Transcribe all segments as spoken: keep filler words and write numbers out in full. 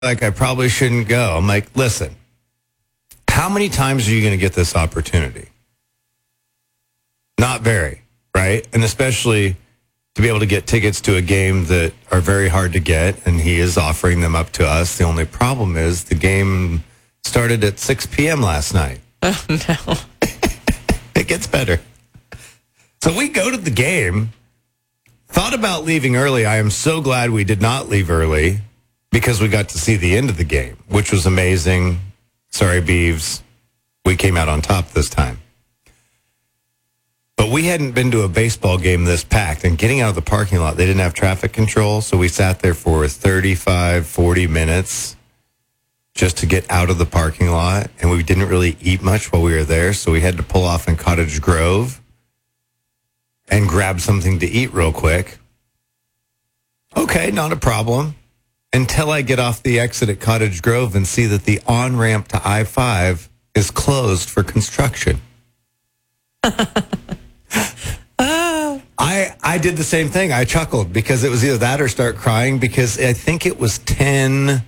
like I probably shouldn't go. I'm like, listen, how many times are you going to get this opportunity? Not very, right? And especially to be able to get tickets to a game that are very hard to get, and he is offering them up to us. The only problem is the game started at six p.m. last night. Oh, no. It gets better. So we go to the game, thought about leaving early. I am so glad we did not leave early because we got to see the end of the game, which was amazing. Sorry, Beavs. We came out on top this time. But we hadn't been to a baseball game this packed, and getting out of the parking lot, they didn't have traffic control, so we sat there for thirty-five, forty minutes just to get out of the parking lot, and we didn't really eat much while we were there, so we had to pull off in Cottage Grove and grab something to eat real quick. Okay, not a problem. Until I get off the exit at Cottage Grove and see that the on-ramp to I five is closed for construction. I I did the same thing. I chuckled because it was either that or start crying because I think it was ten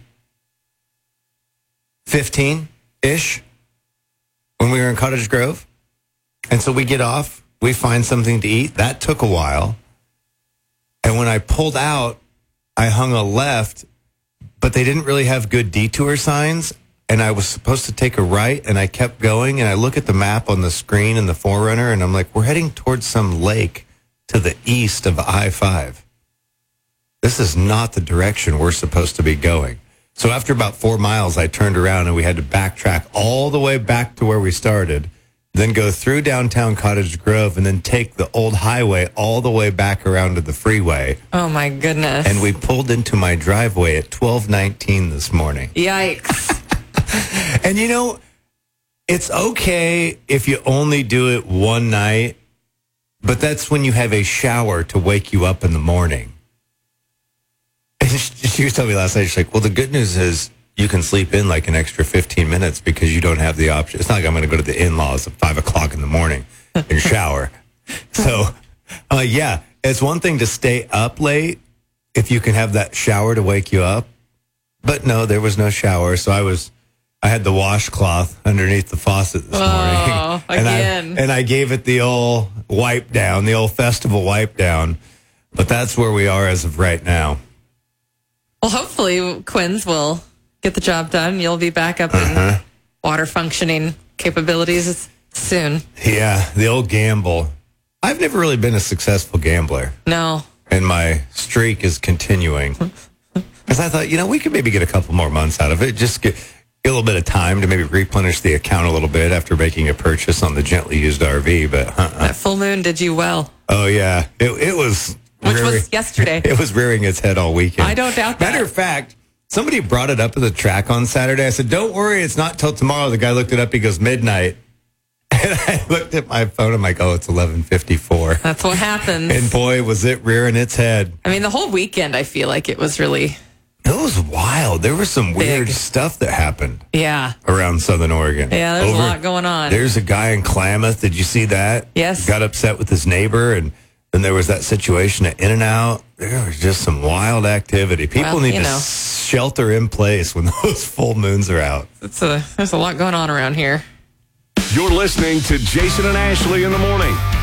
fifteen-ish when we were in Cottage Grove. And so we get off, we find something to eat. That took a while. And when I pulled out, I hung a left, but they didn't really have good detour signs. And I was supposed to take a right, and I kept going. And I look at the map on the screen in the Forerunner, and I'm like, we're heading towards some lake to the east of I five. This is not the direction we're supposed to be going. So after about four miles, I turned around, and we had to backtrack all the way back to where we started, then go through downtown Cottage Grove, and then take the old highway all the way back around to the freeway. Oh, my goodness. And we pulled into my driveway at twelve nineteen this morning. Yikes. And, you know, it's okay if you only do it one night, but that's when you have a shower to wake you up in the morning. And she, she was telling me last night, she's like, well, the good news is you can sleep in like an extra fifteen minutes because you don't have the option. It's not like I'm going to go to the in-laws at five o'clock in the morning and shower. So, uh, yeah, it's one thing to stay up late if you can have that shower to wake you up. But no, there was no shower, so I was... I had the washcloth underneath the faucet this oh, morning. And again. I, and I gave it the old wipe down, the old festival wipe down. But that's where we are as of right now. Well, hopefully Quinn's will get the job done. You'll be back up uh-huh. in water functioning capabilities soon. Yeah, the old gamble. I've never really been a successful gambler. No. And my streak is continuing. Because I thought, you know, we could maybe get a couple more months out of it. Just get... Get a little bit of time to maybe replenish the account a little bit after making a purchase on the gently used R V, but uh-uh. That full moon did you well. Oh, yeah. It, it was... Which rearing, was yesterday. It was rearing its head all weekend. I don't doubt that. Matter of fact, somebody brought it up at the track on Saturday. I said, don't worry, it's not till tomorrow. The guy looked it up. He goes, midnight. And I looked at my phone. I'm like, oh, it's eleven fifty-four. That's what happens. And boy, was it rearing its head. I mean, the whole weekend, I feel like it was really... It was wild. There was some weird Big. stuff that happened. Yeah. Around Southern Oregon. Yeah, there's Over, a lot going on. There's a guy in Klamath. Did you see that? Yes. Got upset with his neighbor, and then there was that situation at In-N-Out. There was just some wild activity. People well, need to know. shelter in place when those full moons are out. It's a, there's a lot going on around here. You're listening to Jason and Ashley in the morning.